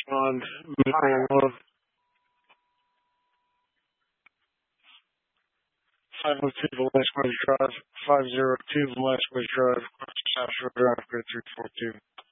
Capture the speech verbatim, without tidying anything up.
on Mount Love, five oh two Velasquez Drive, five oh two Velasquez Drive, South Shore Drive, three four two.